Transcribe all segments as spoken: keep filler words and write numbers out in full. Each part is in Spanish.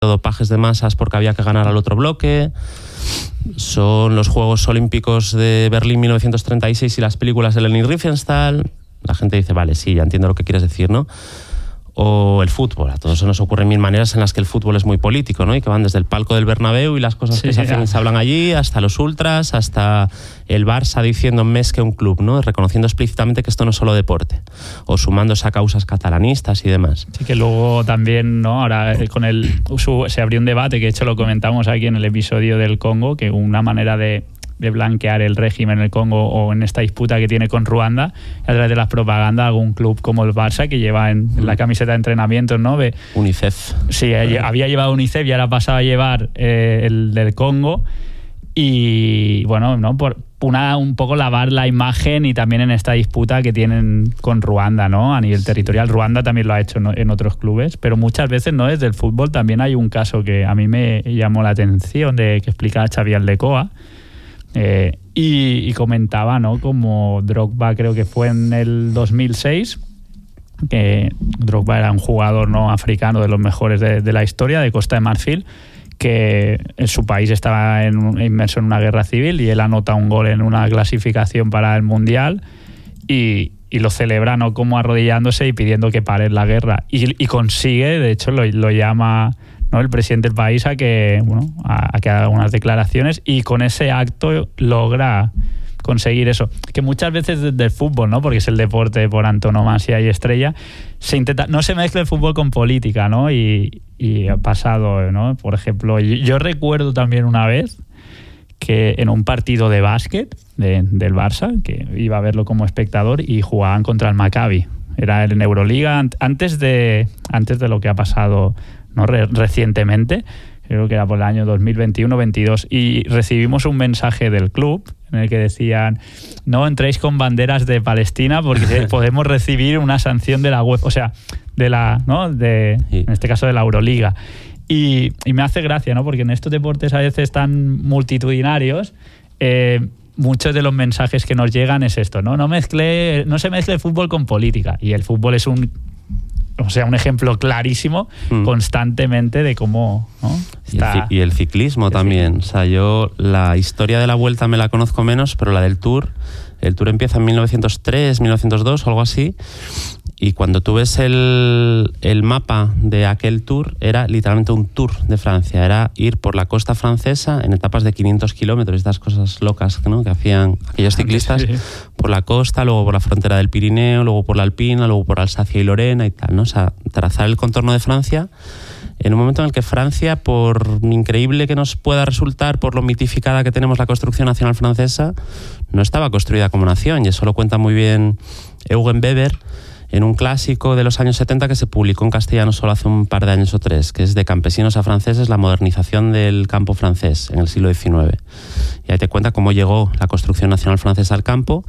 dopajes de masas porque había que ganar al otro bloque. Son los Juegos Olímpicos de Berlín mil novecientos treinta y seis y las películas de Leni Riefenstahl. La gente dice, vale, sí, ya entiendo lo que quieres decir, ¿no? O el fútbol. A todos se nos ocurren mil maneras en las que el fútbol es muy político, ¿no? Y que van desde el palco del Bernabéu y las cosas sí, que se, hacen, se hablan allí, hasta los ultras, hasta el Barça diciendo mes que un club, ¿no? Reconociendo explícitamente que esto no es solo deporte. O sumándose a causas catalanistas y demás. Sí, que luego también, ¿no? Ahora con el su, se abrió un debate, que de hecho lo comentamos aquí en el episodio del Congo, que una manera de de blanquear el régimen en el Congo o en esta disputa que tiene con Ruanda a través de las propagandas, algún club como el Barça que lleva en, en la camiseta de entrenamientos, ¿no? Ve, UNICEF. Sí, había llevado UNICEF y ahora pasaba a llevar eh, el del Congo y bueno, ¿no? Por una, un poco lavar la imagen y también en esta disputa que tienen con Ruanda, ¿no? A nivel territorial. Ruanda también lo ha hecho en otros clubes, pero muchas veces no desde el fútbol. También hay un caso que a mí me llamó la atención de que explicaba Xavi Aldecoa. Eh, y, y comentaba, ¿no? Como Drogba, creo que fue en el dos mil seis, que Drogba era un jugador no africano de los mejores de, de la historia, de Costa de Marfil, que en su país estaba en, inmerso en una guerra civil y él anota un gol en una clasificación para el Mundial y, y lo celebra, ¿no? Como arrodillándose y pidiendo que pare la guerra y, y consigue, de hecho lo, lo llama, ¿no? El presidente del país a que, bueno, a, a que haga unas declaraciones y con ese acto logra conseguir eso. Que muchas veces desde el fútbol, ¿no? Porque es el deporte por antonomasia y estrella, se intenta, no se mezcla el fútbol con política, ¿no? Y, y ha pasado, ¿no? Por ejemplo, yo, yo recuerdo también una vez que en un partido de básquet de, del Barça, que iba a verlo como espectador y jugaban contra el Maccabi. Era en Euroliga, antes de, antes de lo que ha pasado, ¿no? Re- recientemente, creo que era por el año dos mil veintiuno veintidós, y recibimos un mensaje del club en el que decían: no entréis con banderas de Palestina porque podemos recibir una sanción de la UEFA, o sea, de la, ¿no? de, en este caso de la Euroliga. Y, y me hace gracia, ¿no? Porque en estos deportes a veces tan multitudinarios, eh, muchos de los mensajes que nos llegan es esto, ¿no? No mezcle, no se mezcle el fútbol con política. Y el fútbol es un, o sea, un ejemplo clarísimo mm. constantemente de cómo, ¿no? Está... Y, el, y el ciclismo el también. Ciclismo. O sea, yo la historia de la Vuelta me la conozco menos, pero la del Tour, el Tour empieza en mil novecientos tres, mil novecientos dos o algo así. Y cuando tú ves el, el mapa de aquel tour, era literalmente un tour de Francia. Era ir por la costa francesa en etapas de quinientos kilómetros, estas cosas locas, ¿no? Que hacían aquellos ciclistas, sí, por la costa, luego por la frontera del Pirineo, luego por la Alpina, luego por Alsacia y Lorena y tal, ¿no? O sea, trazar el contorno de Francia en un momento en el que Francia, por increíble que nos pueda resultar, por lo mitificada que tenemos la construcción nacional francesa, no estaba construida como nación. Y eso lo cuenta muy bien Eugen Weber en un clásico de los años setenta que se publicó en castellano solo hace un par de años o tres, que es De campesinos a franceses, la modernización del campo francés en el siglo diecinueve. Y ahí te cuenta cómo llegó la construcción nacional francesa al campo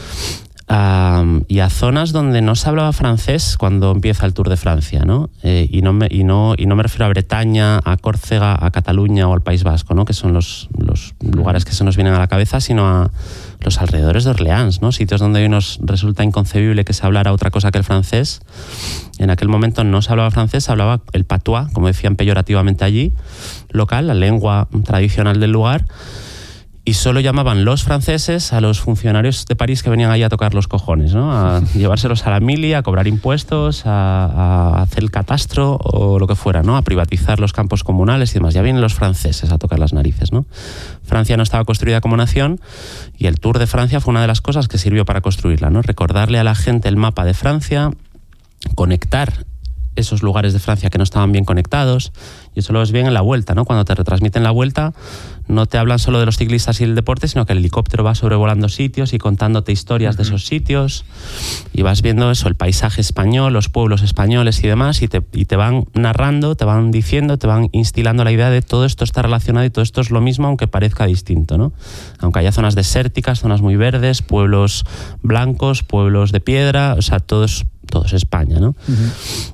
um, y a zonas donde no se hablaba francés cuando empieza el Tour de Francia, ¿no? Eh, y, no me, y, no, y no me refiero a Bretaña, a Córcega, a Cataluña o al País Vasco, ¿no? Que son los, los lugares que se nos vienen a la cabeza, sino a los alrededores de Orleans, ¿no? Sitios donde hoy nos resulta inconcebible que se hablara otra cosa que el francés. En aquel momento no se hablaba francés, se hablaba el patois, como decían peyorativamente allí, local, la lengua tradicional del lugar, y solo llamaban los franceses a los funcionarios de París que venían ahí a tocar los cojones, ¿no? A llevárselos a la mili, a cobrar impuestos, a, a hacer el catastro o lo que fuera, ¿no? A privatizar los campos comunales y demás. Ya vienen los franceses a tocar las narices, ¿no? Francia no estaba construida como nación y el Tour de Francia fue una de las cosas que sirvió para construirla, ¿no? Recordarle a la gente el mapa de Francia, conectar esos lugares de Francia que no estaban bien conectados, y eso lo ves bien en la Vuelta, ¿no? Cuando te retransmiten la Vuelta, no te hablan solo de los ciclistas y el deporte, sino que el helicóptero va sobrevolando sitios y contándote historias uh-huh. de esos sitios, y vas viendo eso, el paisaje español, los pueblos españoles y demás, y te, y te van narrando, te van diciendo, te van instilando la idea de todo esto está relacionado y todo esto es lo mismo, aunque parezca distinto, ¿no? Aunque haya zonas desérticas, zonas muy verdes, pueblos blancos, pueblos de piedra, o sea, todo es todo es España, ¿no? Uh-huh.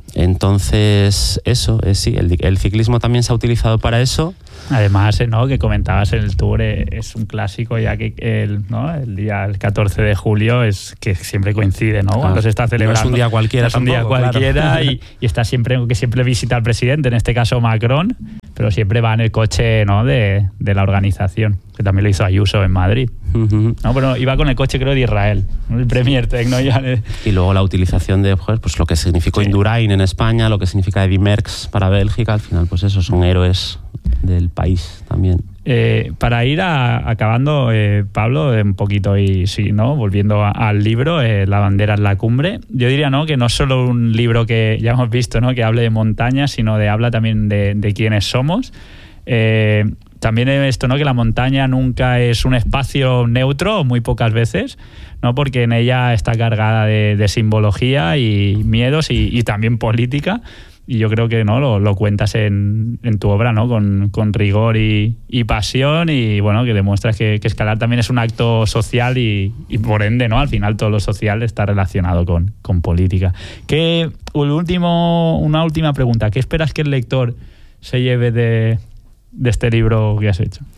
Entonces, eso, eh, sí, el, el ciclismo también se ha utilizado para eso. Además, ¿no?, que comentabas el Tour, eh, es un clásico, ya que el, ¿no?, el día el catorce de julio es que siempre coincide, ¿no? Cuando ah, se está celebrando. No es un día cualquiera, es un tampoco, día cualquiera claro. y, y está siempre, que siempre visita al presidente, en este caso Macron, pero siempre va en el coche, ¿no?, de, de la organización, que también lo hizo Ayuso en Madrid. Uh-huh. No, pero iba con el coche, creo, de Israel, ¿no?, el Premier Tech, ¿no? Ya le... Y luego la utilización de, pues, pues lo que significó sí. Indurain en España, lo que significa Eddy Merckx para Bélgica, al final, pues eso, son héroes del país también. Eh, para ir a, acabando, eh, Pablo, un poquito y sí, ¿no?, volviendo a, al libro, eh, La bandera en la cumbre, yo diría, ¿no?, que no es solo un libro que ya hemos visto, ¿no?, que hable de montañas, sino de habla también de, de quiénes somos. Eh, también esto, ¿no?, que la montaña nunca es un espacio neutro, muy pocas veces, ¿no?, porque en ella está cargada de, de simbología y miedos y, y también política. Y yo creo que no lo, lo cuentas en, en tu obra, ¿no?, con, con rigor y, y pasión, y bueno, que demuestras que, que escalar también es un acto social y, y por ende, ¿no?, al final todo lo social está relacionado con, con política. ¿Qué, un último, una última pregunta, ¿qué esperas que el lector se lleve de, de este libro que has hecho?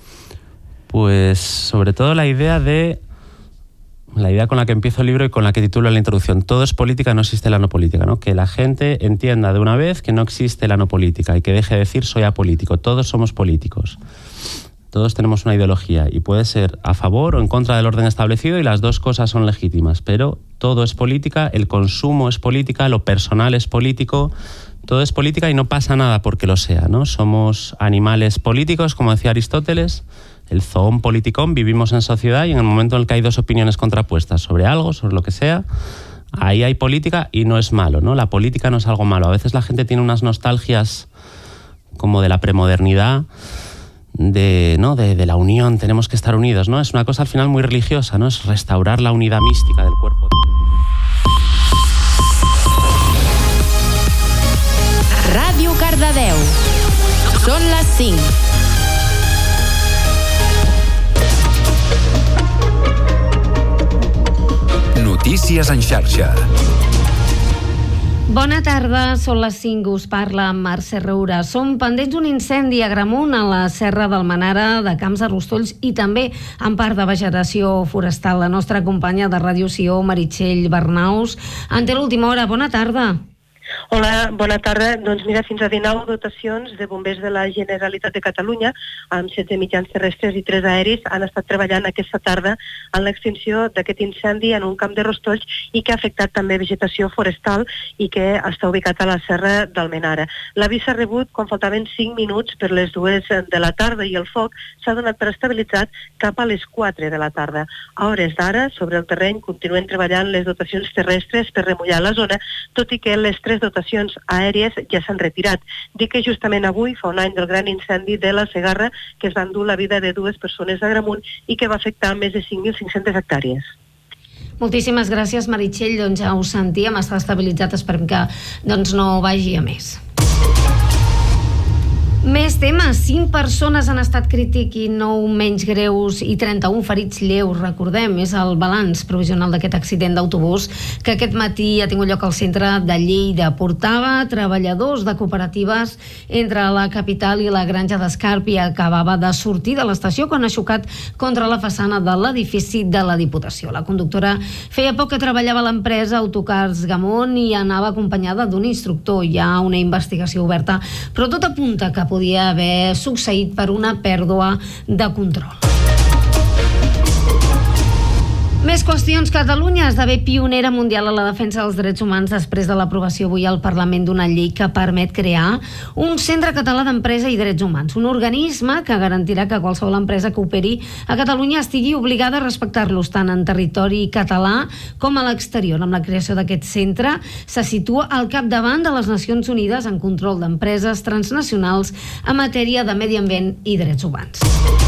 Pues sobre todo la idea de la idea con la que empiezo el libro y con la que titulo la introducción: todo es política, no existe la no política, ¿no? Que la gente entienda de una vez que no existe la no política y que deje de decir soy apolítico. Todos somos políticos, todos tenemos una ideología y puede ser a favor o en contra del orden establecido, y las dos cosas son legítimas, pero todo es política, el consumo es política, lo personal es político, todo es política y no pasa nada porque lo sea, ¿no? Somos animales políticos, como decía Aristóteles, el zoon politikon, vivimos en sociedad y en el momento en el que hay dos opiniones contrapuestas sobre algo, sobre lo que sea, ahí hay política y no es malo, ¿no? La política no es algo malo. A veces la gente tiene unas nostalgias como de la premodernidad, de, ¿no?, de, de la unión, tenemos que estar unidos, ¿no? Es una cosa al final muy religiosa, ¿no? Es restaurar la unidad mística del cuerpo. Ràdio Cardedeu. Són les cinc. Notícies en xarxa. Bona tarda, són les cinc, us parla Mercè Roura. Som pendents d'un incendi a Agramunt, a la Serra d'Almenara, de Camps de Rostolls i també en part de vegetació forestal. La nostra companya de Ràdio Sió, Meritxell Bernaus, en té l'última hora. Bona tarda. Hola, bona tarda. Doncs mira, fins a dinou dotacions de bombers de la Generalitat de Catalunya, amb setze mitjans terrestres i tres aeris, han estat treballant aquesta tarda en l'extinció d'aquest incendi en un camp de Rostolls i que ha afectat també vegetació forestal i que està ubicat a la Serra d'Almenara. L'avís s'ha rebut quan faltaven cinc minuts per les dues de la tarda i el foc s'ha donat per estabilitzat cap a les quatre de la tarda. A hores d'ara, sobre el terreny, continuen treballant les dotacions terrestres per remullar la zona, tot i que les tres dotacions aèries ja s'han retirat. Dic que justament avui fa un any del gran incendi de la Segarra, que es va endur la vida de dues persones a Agramunt i que va afectar més de cinc mil cinc-centes hectàrees. Moltíssimes gràcies, Meritxell. Doncs ja ho sentíem, està estabilitzat, esperem que doncs, no vagi a més. Més temes. Cinc persones han estat crític i nou menys greus i trenta-un ferits lleus. Recordem, és el balanç provisional d'aquest accident d'autobús que aquest matí ha tingut lloc al centre de Lleida. Portava treballadors de cooperatives entre la capital i la Granja d'Escarp i acabava de sortir de l'estació quan ha xocat contra la façana de l'edifici de la Diputació. La conductora feia poc que treballava a l'empresa Autocars Gamont i anava acompanyada d'un instructor. Hi ha una investigació oberta, però tot apunta que podia haver succeït per una pèrdua de control. Més qüestions. Catalunya esdevé pionera mundial a la defensa dels drets humans després de l'aprovació avui al Parlament d'una llei que permet crear un Centre Català d'Empresa i Drets Humans, un organisme que garantirà que qualsevol empresa que operi a Catalunya estigui obligada a respectar-los tant en territori català com a l'exterior. Amb la creació d'aquest centre se situa al capdavant de les Nacions Unides en control d'empreses transnacionals en matèria de medi ambient i drets humans.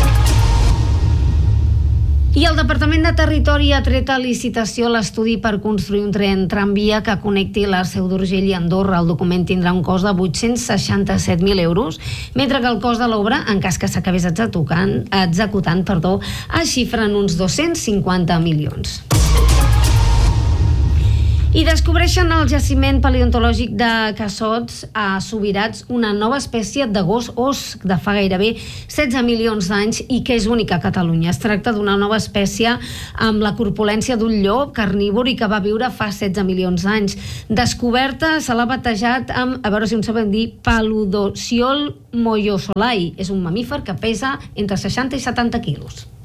I el Departament de Territori ha tret a licitació l'estudi per construir un tren tramvia que connecti la Seu d'Urgell i Andorra. El document tindrà un cost de vuit-cents seixanta-set mil euros, mentre que el cost de l'obra, en cas que s'acabés executant, executant, perdó, es xifra en uns dos-cents cinquanta milions. I descobreixen al jaciment paleontològic de Cassots a Subirats una nova espècie de gos os de fa gairebé setze milions d'anys i que és única a Catalunya. Es tracta d'una nova espècie amb la corpulència d'un llop carnívor i que va viure fa setze milions d'anys. Descoberta se l'ha batejat amb, a veure si ho sabem dir, Paludociol moyosolai. És un mamífer que pesa entre seixanta i setanta quilos.